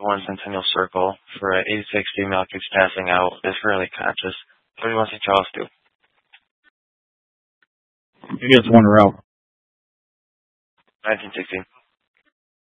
one Centennial Circle for an 86 female keeps passing out, is fairly conscious. What do you want to see Charles do? He gets one route. 1916.